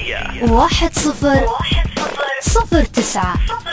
1009.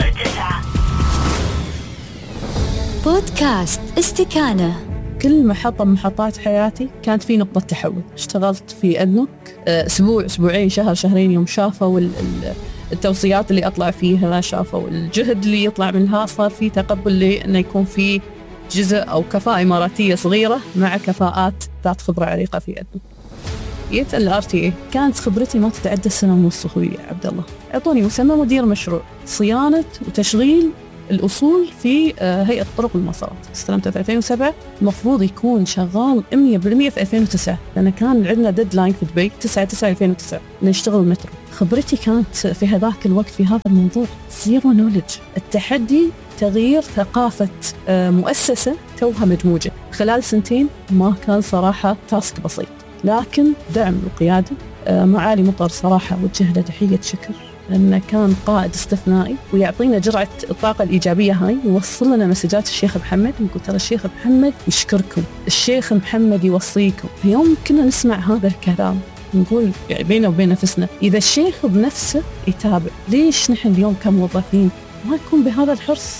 بودكاست استكانة. كل محطة من محطات حياتي كانت في نقطة تحول. اشتغلت في أدنك أسبوع أسبوعين شهر شهرين، يوم شافوا التوصيات اللي أطلع فيها، شافوا الجهد اللي يطلع منها، صار في تقبل لأنه يكون في جزء أو كفاءة إماراتية صغيرة مع كفاءات ذات خبرة عريقة في أدنك. جيت الRTA، كانت خبرتي ما تتعدى سنة ونص أخوي عبد الله. أعطوني مسمى مدير مشروع صيانة وتشغيل الأصول في هيئة طرق المسارات. استلمته في 2007، المفروض يكون شغال 100% في 2009، لأن كان عندنا ديدلاين في دبي 9/9/2009 نشتغل المترو. خبرتي كانت في هذاك الوقت في هذا الموضوع زيرو نولج. التحدي تغيير ثقافة مؤسسة توها مدموجة خلال سنتين ما كان صراحة تاسك بسيط، لكن دعم وقيادة معالي مطر صراحة وجه له تحية شكر، لأنه كان قائد استثنائي ويعطينا جرعة الطاقة الإيجابية هاي، ووصل لنا مسجات الشيخ محمد ونقول ترى الشيخ محمد يشكركم، الشيخ محمد يوصيكم. في يوم كنا نسمع هذا الكلام نقول يعني بيننا وبين نفسنا، إذا الشيخ بنفسه يتابع، ليش نحن اليوم كموظفين ما نكون بهذا الحرص؟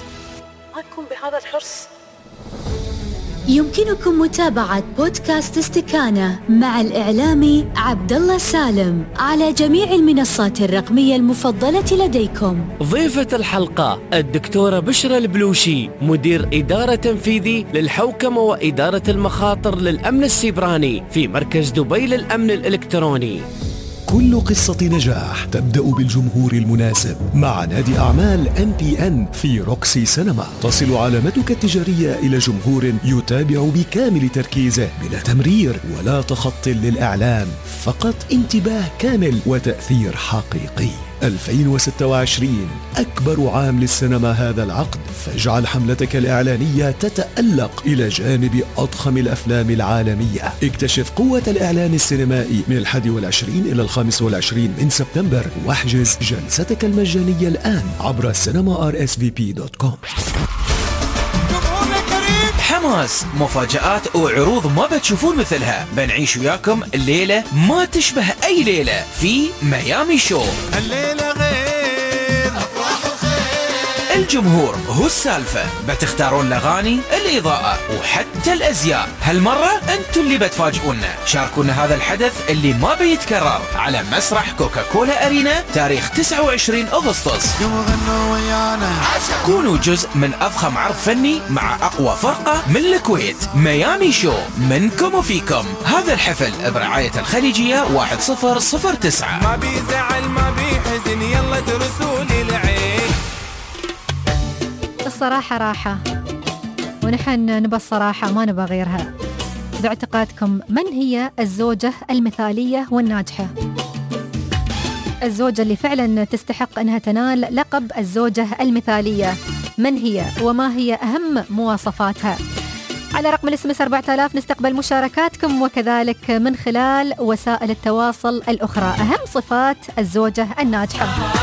يمكنكم متابعة بودكاست استكانة مع الإعلامي عبد الله سالم على جميع المنصات الرقمية المفضلة لديكم. ضيفة الحلقة الدكتورة بشرى البلوشي، مدير إدارة تنفيذي للحوكمة وإدارة المخاطر للأمن السيبراني في مركز دبي للأمن الإلكتروني. كل قصة نجاح تبدأ بالجمهور المناسب. مع نادي أعمال MPN في روكسي سينما تصل علامتك التجارية إلى جمهور يتابع بكامل تركيزه بلا تمرير ولا تخط للإعلان، فقط انتباه كامل وتأثير حقيقي. 2026 أكبر عام للسينما هذا العقد، فاجعل حملتك الإعلانية تتألق إلى جانب أضخم الأفلام العالمية. اكتشف قوة الإعلان السينمائي من 21 إلى 25 من سبتمبر، واحجز جلستك المجانية الآن عبر cinema.rsvp.com. حماس، مفاجآت وعروض ما بتشوفون مثلها، بنعيش وياكم الليلة ما تشبه أي ليلة في ميامي شو. الليلة غير أفراح وخير، الجمهور هو السالفة، بتختارون الأغاني، الإضاءة وحتى الأزياء. هالمرة أنتوا اللي بتفاجئونا. شاركونا هذا الحدث اللي ما بيتكرر على مسرح كوكاكولا أرينا تاريخ 29 أغسطس. كونوا جزء من أضخم عرض فني مع أقوى فرقة من الكويت. ميامي شو، منكم وفيكم. هذا الحفل برعاية الخليجية 1009. ما بيزعل ما بيحزن، يلا درسوا لي العين. الصراحة راحة، ونحن نبى الصراحة ما نبى غيرها. باعتقادكم من هي الزوجة المثالية والناجحة؟ الزوجة اللي فعلا تستحق أنها تنال لقب الزوجة المثالية، من هي وما هي أهم مواصفاتها؟ على رقم الSMS 4000 نستقبل مشاركاتكم، وكذلك من خلال وسائل التواصل الأخرى أهم صفات الزوجة الناجحة.